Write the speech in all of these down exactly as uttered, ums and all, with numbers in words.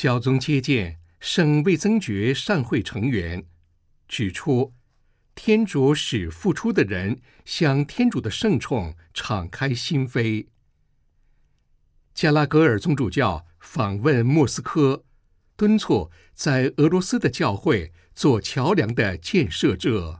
教宗接见圣卫增爵善会成员，指出天主使付出的人向天主的圣宠敞开心扉。加拉格尔宗主教访问莫斯科，敦促在俄罗斯的教会做桥梁的建设者。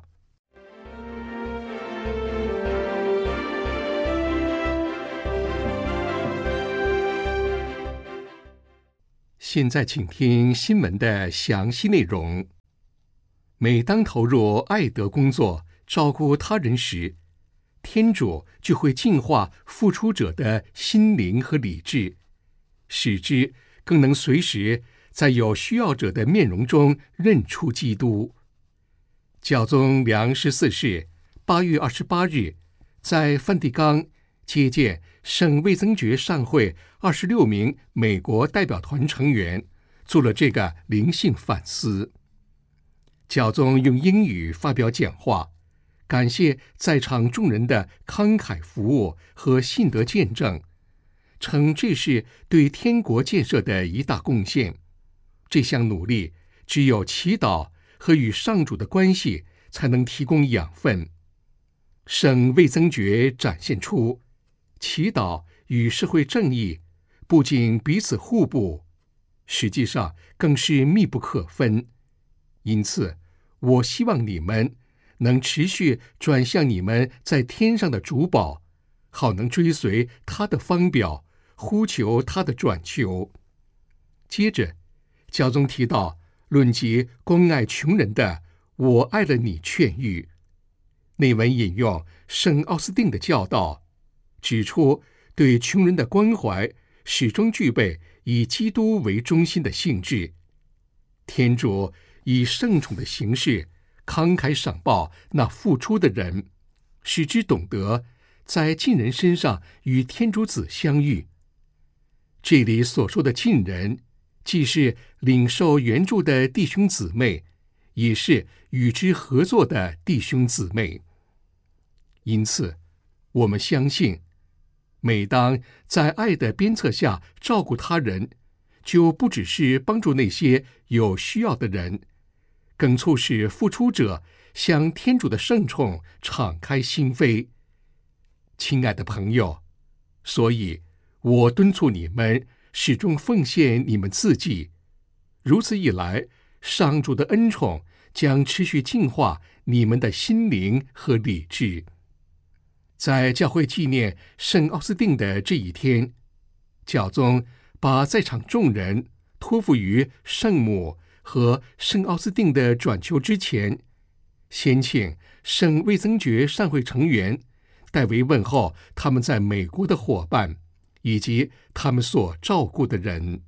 现在请听新闻的详细内容。每当投入爱德工作、照顾他人时，天主就会净化付出者的心灵和理智，使之更能随时在有需要者的面容中认出基督。教宗良十四世八月二十八日在梵蒂冈接见圣卫增爵善会二十六名美国代表团成员，做了这个灵性反思。教宗用英语发表讲话，感谢在场众人的慷慨服务和信德见证，称这是对天国建设的一大贡献。这项努力只有祈祷和与上主的关系才能提供养分。圣卫增爵展现出祈祷与社会正义不仅彼此互补，实际上更是密不可分。因此，我希望你们能持续转向你们在天上的主保，好能追随他的方表，呼求他的转求。接着，教宗提到论及关爱穷人的我爱了你劝谕。内文引用圣奥斯定的教导，指出对穷人的关怀始终具备以基督为中心的性质。天主以圣宠的形式慷慨赏报那付出的人，使之懂得在近人身上与天主子相遇。这里所说的近人，既是领受援助的弟兄姊妹，也是与之合作的弟兄姊妹。因此，我们相信，每当在爱的鞭策下照顾他人，就不只是帮助那些有需要的人，更促使付出者向天主的圣宠敞开心扉。亲爱的朋友，所以我敦促你们始终奉献你们自己。如此一来，上主的恩宠将持续净化你们的心灵和理智。在教会纪念圣奥斯定的这一天，教宗把在场众人托付于圣母和圣奥斯定的转求之前，先请圣卫增爵善会成员代为问候他们在美国的伙伴以及他们所照顾的人。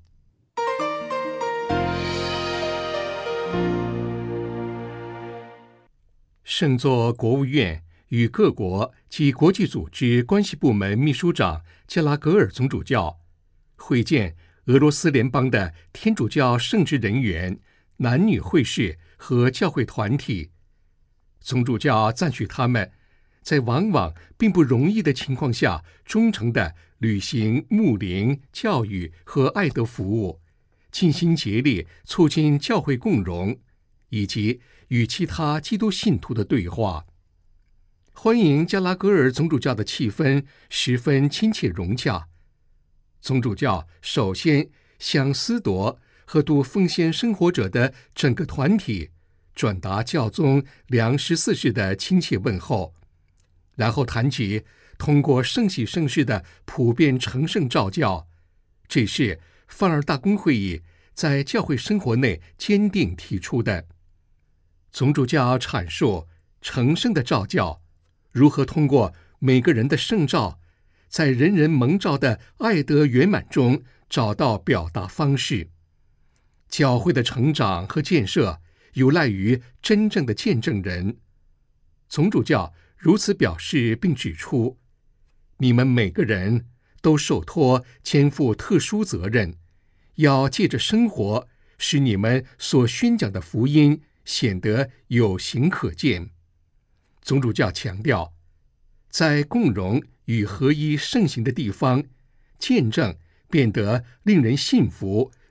圣座国务院与各国及国际组织关系部门秘书长加拉格尔总主教会见俄罗斯联邦的天主教圣职人员、男女会士和教会团体。总主教赞许他们在往往并不容易的情况下，忠诚地履行牧灵、教育和爱德服务，尽心竭力促进教会共荣，以及与其他基督信徒的对话。欢迎加拉格尔总主教的气氛十分亲切融洽。总主教首先向思铎和度奉献生活者的整个团体转达教宗良十四世的亲切问候，然后谈及通过圣喜圣事的普遍成圣召教，这是梵二大公会议在教会生活内坚定提出的。总主教阐述成圣的召教如何通过每个人的圣召，在人人蒙召的爱德圆满中找到表达方式。教会的成长和建设有赖于真正的见证人。总主教如此表示，并指出，你们每个人都受托肩负特殊责任，要借着生活使你们所宣讲的福音显得有形可见。总主教强调，在共融与合一盛行的地方，见证变得令人信服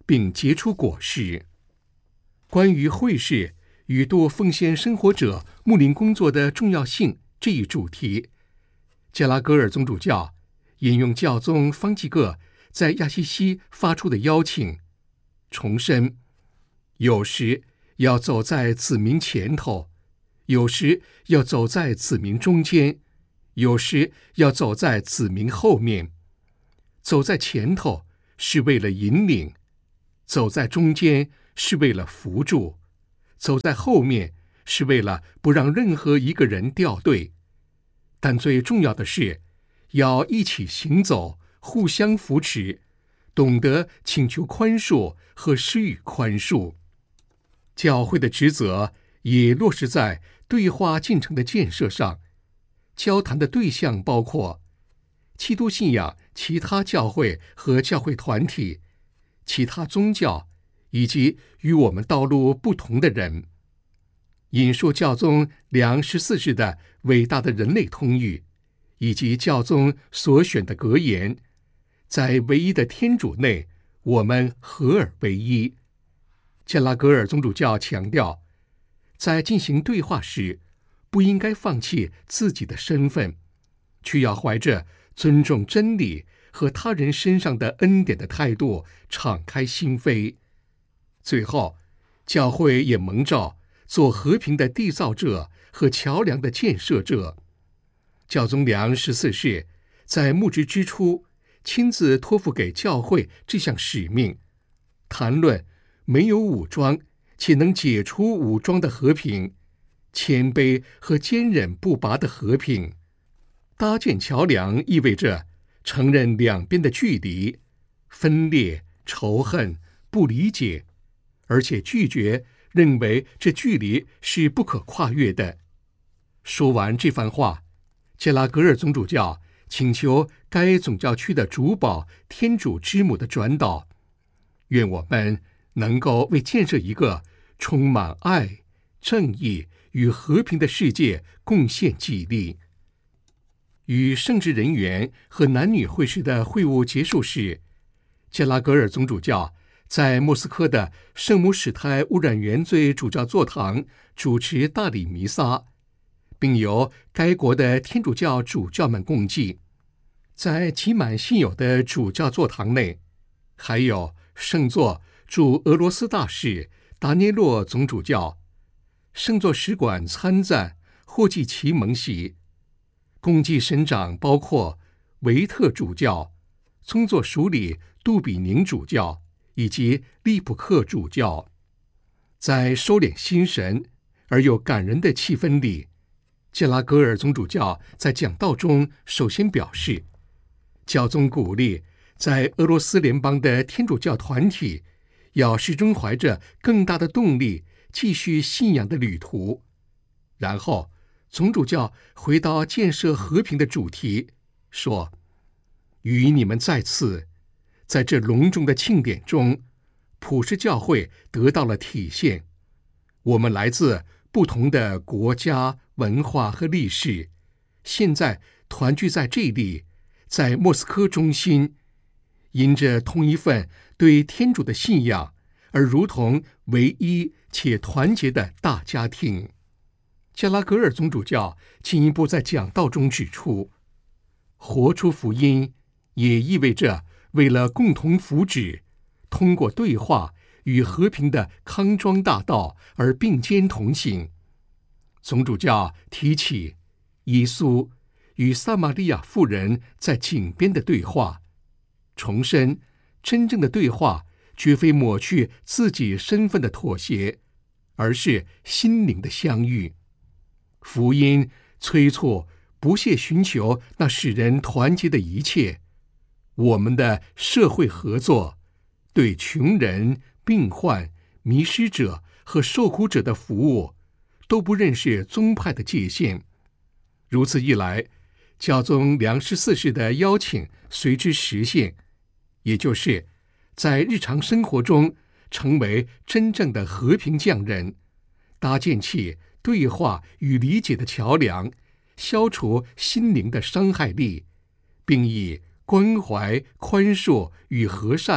并结出果实。关于会士与度奉献生活者牧灵工作的重要性这一主题，加拉戈尔总主教引用教宗方济各在亚西西发出的邀请，重申有时要走在子民前头，有时要走在子民中间，有时要走在子民后面。走在前头是为了引领，走在中间是为了扶助，走在后面是为了不让任何一个人掉队。但最重要的是要一起行走，互相扶持，懂得请求宽恕和施予宽恕。教会的职责也落实在对话进程的建设上，交谈的对象包括基督信仰其他教会和教会团体、其他宗教以及与我们道路不同的人。引述教宗良十四世的伟大的人类通谕，以及教宗所选的格言，在唯一的天主内，我们合而为一。加拉戈尔总主教强调，在进行对话时，不应该放弃自己的身份，却要怀着尊重真理和他人身上的恩典的态度，敞开心扉。最后，教会也蒙召做和平的缔造者和桥梁的建设者。教宗良十四世在牧职之初，亲自托付给教会这项使命，谈论没有武装且能解除武装的和平，谦卑和坚韧不拔的和平。搭建桥梁意味着承认两边的距离、分裂、仇恨、不理解，而且拒绝认为这距离是不可跨越的。说完这番话，加拉戈尔总主教请求该总教区的主保天主之母的转导，愿我们能够为建设一个充满爱、正义与和平的世界贡献己力。与圣职人员和男女会士的会晤结束时，加拉戈尔总主教在莫斯科的圣母使胎污染原罪主教座堂主持大礼弥撒，并由该国的天主教主教们共祭。在挤满信友的主教座堂内，还有圣座驻俄罗斯大使达涅洛总主教、圣座使馆参赞霍季奇蒙喜，共祭神长包括维特主教、宗座署理杜比宁主教以及利普克主教。在收敛心神而又感人的气氛里，加拉戈尔总主教在讲道中首先表示，教宗鼓励在俄罗斯联邦的天主教团体要始终怀着更大的动力继续信仰的旅途。然后总主教回到建设和平的主题，说：与你们再次在这隆重的庆典中，普世教会得到了体现。我们来自不同的国家、文化和历史，现在团聚在这里，在莫斯科中心，因着同一份对天主的信仰，而如同唯一且团结的大家庭。加拉戈尔总主教进一步在讲道中指出，活出福音也意味着为了共同福祉，通过对话与和平的康庄大道而并肩同行。总主教提起耶稣与撒玛利亚妇人在井边的对话，重申真正的对话绝非抹去自己身份的妥协，而是心灵的相遇。福音催促不懈寻求那使人团结的一切。我们的社会合作，对穷人、病患、迷失者和受苦者的服务，都不认识宗派的界限。如此一来，教宗良十四世的邀请随之实现，也就是在日常生活中成为真正的和平匠人，搭建起对话与理解的桥梁，消除心灵的伤害力，并以关怀、宽恕与和善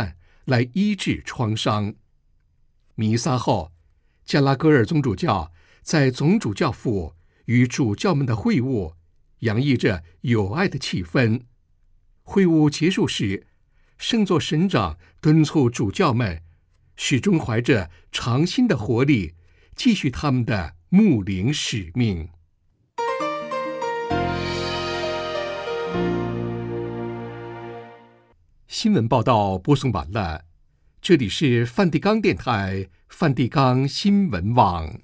来医治创伤。弥撒后，加拉戈尔总主教在总主教府与主教们的会晤，洋溢着友爱的气氛。会晤结束时，圣座神长敦促主教们始终怀着长新的活力，继续他们的牧灵使命。新闻报道播送完了，这里是梵蒂冈电台梵蒂冈新闻网。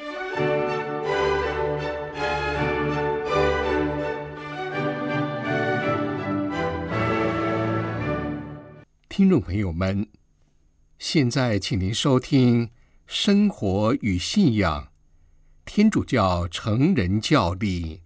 听众朋友们，现在请您收听《生活与信仰》天主教成人教理。